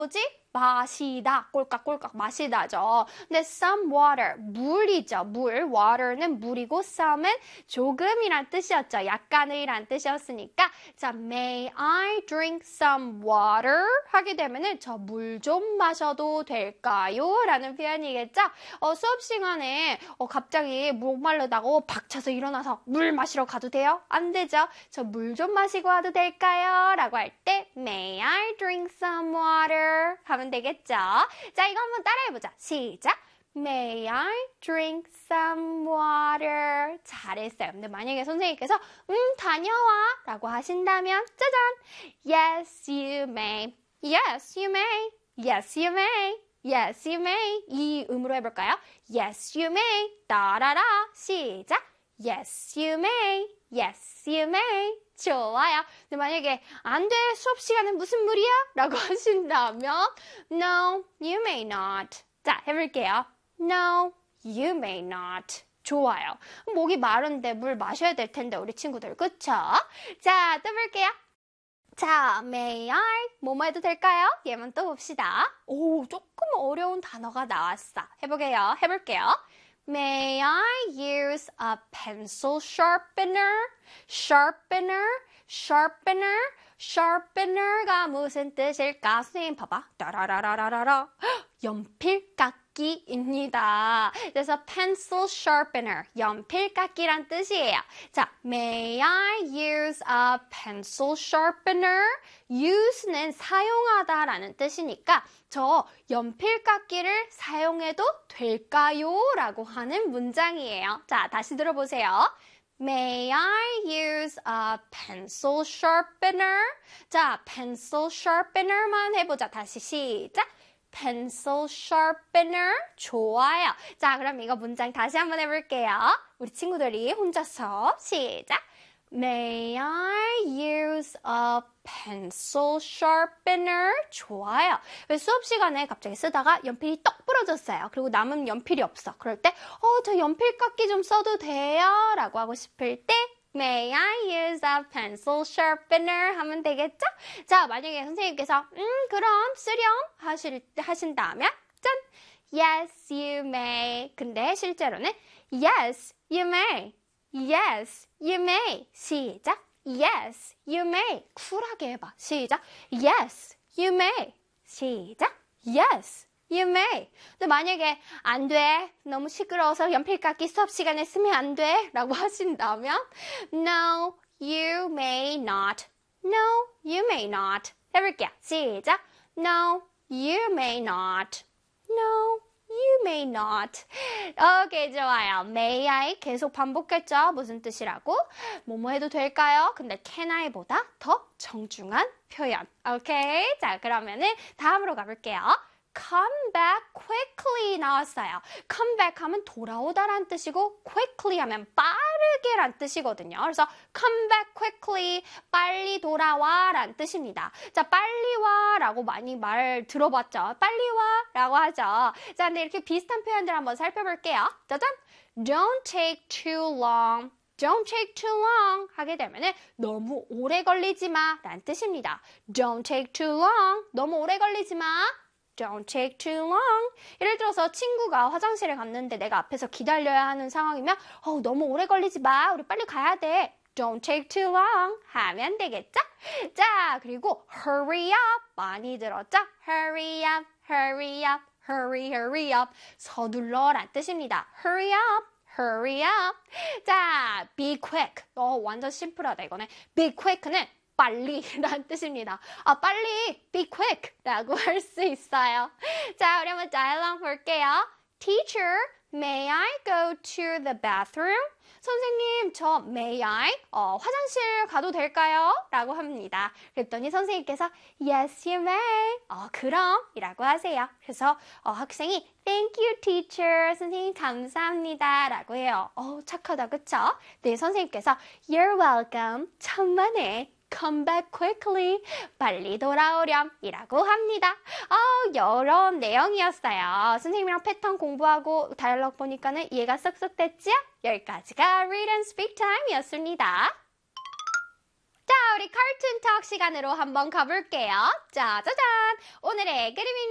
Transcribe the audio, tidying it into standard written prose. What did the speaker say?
뭐지? 마시다, 꼴깍꼴깍 마시다죠. 근데 some water, 물이죠. 물, water는 물이고 some은 조금이란 뜻이었죠. 약간의란 뜻이었으니까 자, may I drink some water? 하게 되면은 저 물 좀 마셔도 될까요? 라는 표현이겠죠. 수업 시간에 갑자기 목마르다고 박차서 일어나서 물 마시러 가도 돼요? 안 되죠. 저 물 좀 마시고 와도 될까요? 라고 할 때 may I drink some water? 하면 되겠죠. 자, 이거 한번 따라해보자. 시작. May I drink some water? 잘했어요. 근데 만약에 선생님께서 다녀와 라고 하신다면 짜잔! Yes, you may. Yes, you may. Yes, you may. Yes, you may. 이 음으로 해볼까요? Yes, you may. 따라라. 시작. Yes, you may. Yes, you may. 좋아요. 근데 만약에 안 돼, 수업 시간은 무슨 물이야? 라고 하신다면 No, you may not. 자, 해볼게요. No, you may not. 좋아요. 목이 마른데 물 마셔야 될 텐데 우리 친구들, 그쵸? 자, 또 볼게요. 자, may I? 뭐뭐 해도 될까요? 얘만 또 봅시다. 오, 조금 어려운 단어가 나왔어. 해볼게요. May I use a pencil sharpener? sharpener가 무슨 뜻일까? 선생님 봐봐. 따라라라라라. 연필깎이입니다. 그래서 pencil sharpener, 연필깎이란 뜻이에요. 자, may I use a pencil sharpener? use는 사용하다라는 뜻이니까 저 연필깎이를 사용해도 될까요? 라고 하는 문장이에요. 자, 다시 들어보세요. May I use a pencil sharpener? 자, pencil sharpener만 해보자. 다시 시작. pencil sharpener. 좋아요. 자, 그럼 이거 문장 다시 한번 해볼게요. 우리 친구들이 혼자서 시작. May I use a pencil sharpener? 좋아요. 왜 수업 시간에 갑자기 쓰다가 연필이 떡 부러졌어요. 그리고 남은 연필이 없어. 그럴 때, 저 연필깎이 좀 써도 돼요? 라고 하고 싶을 때, May I use a pencil sharpener? 하면 되겠죠? 자, 만약에 선생님께서, 그럼 쓰렴 하신다면, 짠! Yes, you may. 근데 실제로는, Yes, you may. Yes, you may. 시작. Yes, you may. 쿨하게 해봐. 시작. Yes, you may. 시작. Yes, you may. 근데 만약에 안 돼. 너무 시끄러워서 연필깎이 수업 시간에 쓰면 안 돼. 라고 하신다면 No, you may not. No, you may not. 해볼게요. 시작. No, you may not. No, you may not. 오케이, 좋아요. May I 계속 반복했죠? 무슨 뜻이라고? 뭐뭐 해도 될까요? 근데 can I보다 더 정중한 표현. 오케이? 자, 그러면은 다음으로 가볼게요. Come back quickly 나왔어요. Come back 하면 돌아오다란 뜻이고 quickly 하면 빠르게란 뜻이거든요. 그래서 come back quickly, 빨리 돌아와 란 뜻입니다. 자, 빨리 와 라고 많이 말 들어봤죠. 빨리 와 라고 하죠. 자, 근데 이렇게 비슷한 표현들 한번 살펴볼게요. 짜잔! Don't take too long. Don't take too long 하게 되면은 너무 오래 걸리지 마 란 뜻입니다. Don't take too long. 너무 오래 걸리지 마. Don't take too long. 예를 들어서 친구가 화장실에 갔는데 내가 앞에서 기다려야 하는 상황이면 너무 오래 걸리지 마. 우리 빨리 가야 돼. Don't take too long 하면 되겠죠? 자, 그리고 hurry up 많이 들었죠? Hurry up, hurry up, hurry up. 서둘러 란 뜻입니다. Hurry up. Hurry up. 자, be quick. 완전 심플하다 이거는. Be quick는 빨리란 뜻입니다. 빨리 be quick 라고 할 수 있어요. 자, 우리 한번 dialogue 볼게요. Teacher, may I go to the bathroom? 선생님, 저 may I? 화장실 가도 될까요? 라고 합니다. 그랬더니 선생님께서 yes, you may. 그럼 이라고 하세요. 그래서 학생이 thank you, teacher. 선생님 감사합니다. 라고 해요. 착하다, 그쵸? 네, 선생님께서 you're welcome. 천만에. Come back quickly. 빨리 돌아오렴. 이라고 합니다. 여러 내용이었어요. 선생님이랑 패턴 공부하고 다이얼로그 보니까는 이해가 쏙쏙 됐지요? 여기까지가 Read and Speak Time이었습니다. 자, 우리 카툰 톡 시간으로 한번 가볼게요. 자, 짜잔! 오늘의 그림입니다.